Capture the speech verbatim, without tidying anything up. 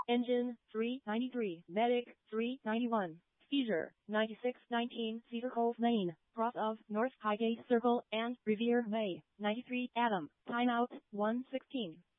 Engine, three ninety-three. Medic, three ninety-one. Seizure, ninety-six nineteen Cedar Cove, Maine. Cross of North Highgate Circle and Revere Way, ninety-three Adam. Timeout, one sixteen.